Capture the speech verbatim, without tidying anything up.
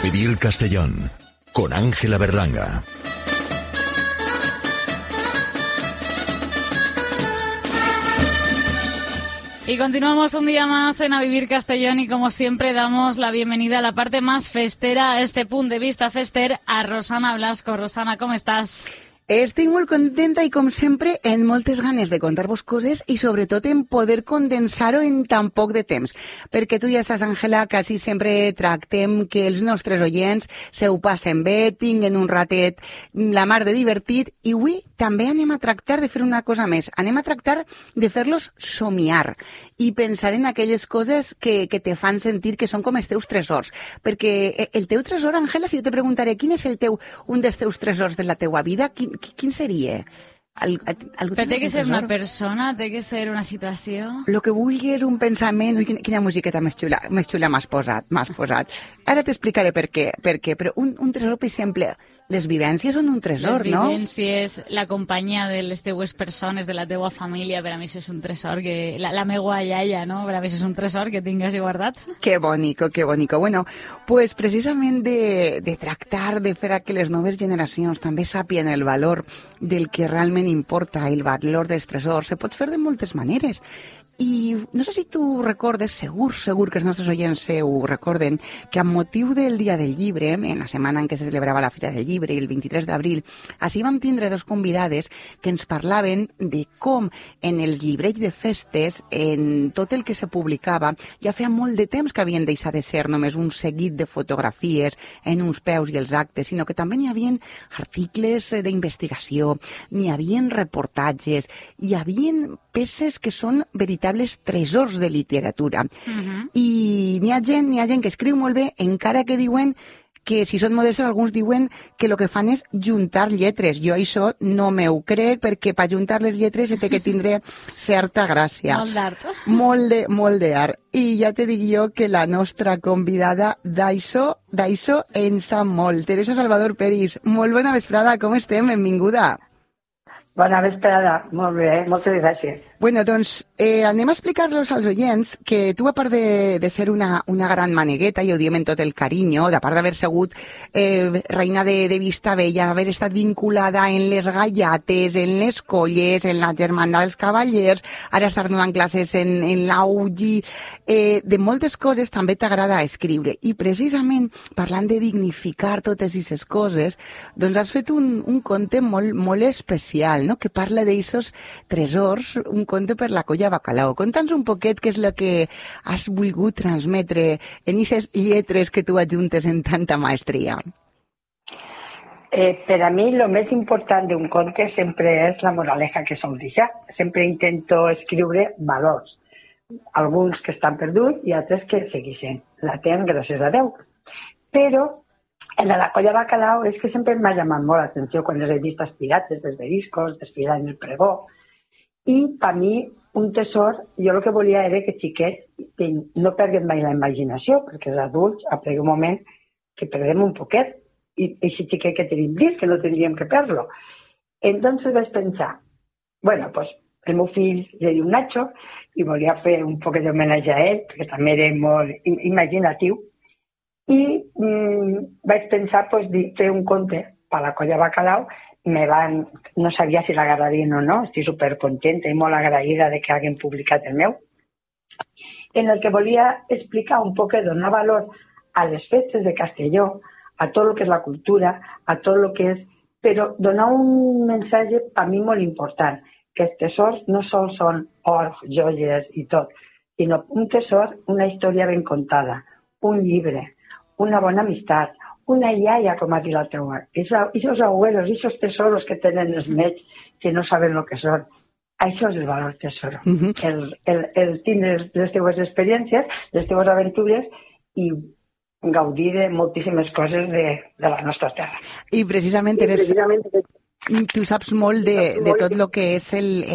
Vivir Castellón, con Ángela Berlanga. Y continuamos un día más en A Vivir Castellón y como siempre damos la bienvenida a la parte más festera, a este punt de vista fester, a Rosana Blasco. Rosana, com estàs? Estic molt contenta i, com sempre, en moltes ganes de contar-vos coses i, sobretot, en poder condensar-ho en tan poc de temps. Perquè tu ja saps, Àngela, quasi sempre tractem que els nostres oients se ho passen bé, tinguen un ratet la mar de divertit, i avui també anem a tractar de fer una cosa més. Anem a tractar de fer-los somiar i pensar en aquelles coses que, que te fan sentir que són com els teus tresors. Perquè el teu tresor, Àngela, si jo te preguntaré quin és el teu, un dels teus tresors de la teua vida, quin, quin seria? Al, al, Però té que ser una persona, té que ser una situació... Lo que vulguis, un pensament... Ui, quina, quina musiqueta més xula, més xula m'has posat, m'has posat. Ara t'explicaré per què, per què, però un, un tresor, per exemple... Les vivències són un tresor, no? Les vivències, no? La companyia de les teues persones, de la teua família, per a mi això és un tresor, que la, la meua iaia, no? Per a mi això és un tresor que tingues guardat. Que bonico, que bonico. Bueno, pues precisament de, de tractar de fer que les noves generacions també sàpien el valor del que realment importa, el valor dels tresors, se pot fer de moltes maneres. I no sé si tu recordes, segur, segur que els nostres oients ho recorden, que amb motiu del Dia del Llibre, en la setmana en què se celebrava la Fira del Llibre, el vint-i-tres d'abril, així vam tindre dos convidades que ens parlaven de com en els llibrets de festes, en tot el que se publicava, ja feia molt de temps que havien deixat de ser només un seguit de fotografies en uns peus i els actes, sinó que també n'hi havia articles d'investigació, n'hi havia reportatges, hi havia peces que són veritables tresors de literatura. Uh-huh. I n'hi ha gent, n'hi ha gent que escriu molt bé, encara que diuen que, si són modestos, alguns diuen que el que fan és juntar lletres. Jo això no me ho crec, perquè per juntar les lletres té que tindre certa gràcia. Molt d'art. Molt de, molt d'art. I ja te dic jo que la nostra convidada d'això, d'això en sap molt. Teresa Salvador Peris, molt bona vesprada, com estem? Benvinguda. Bona vesprada, molt bé, moltes gràcies. Bueno, doncs eh, anem a explicar-los als oients que tu, a part de, de ser una, una gran manegueta, i ho diem en tot el carinyo, de part d'haver sigut eh, reina de, de Vistabella, haver estat vinculada en les gallates, en les colles, en la germana dels cavallers, ara estar donant classes en, en l'U G I, eh, de moltes coses també t'agrada escriure. I precisament, parlant de dignificar totes aquestes coses, doncs has fet un, un conte molt, molt especial, no?, que parla d'eixos tresors, un conte per la Colla Bacalao. Conta'ns un poquet què és el que has volgut transmetre en aquestes lletres que tu ajuntes en tanta maestria. Eh, per a mi, el més important d'un conte sempre és la moraleja que sol deixar. Sempre intento escriure valors. Alguns que estan perduts i altres que segueixen. La tenen, gràcies a Déu. Però en la Colla Bacalao és que sempre m'ha llamat molt l'atenció quan les he vist aspirat des dels veriscos, desfilar en el pregó. I per mi, un tesor, jo el que volia era que xiquets no perguin mai la imaginació, perquè els adults, a un moment, que perdem un poquet, i aquest xiquet que tenim dins, que no tindríem que perdre-lo. Entonces vaig pensar, bueno, pues el meu fill li diu Nacho, i volia fer un poquet d'homenatge a ell, perquè també era molt imaginatiu, i mmm, vaig pensar pues, fer un conte per la Colla Bacalao. Me van, no sabia si l'agradarien o no, estic supercontenta i molt agraïda de que hagin publicat el meu, en el que volia explicar un poc, donar valor a les festes de Castelló, a tot el que és la cultura, a tot el que és, però donar un missatge per mi molt important, que els tesors no sols són or, joies i tot, sinó un tesor, una història ben contada, un llibre, una bona amistat, una iaia, com ha dit la teua. Esos abuelos, esos tesoros que tenen els nets que no saben el que són. Això és el valor tesoro. Uh-huh. El, el, el tindre les teves experiències, les teves aventures i gaudir de moltíssimes coses de, de la nostra terra. I precisament, eres, I precisament tu saps molt de, de tot el que és el,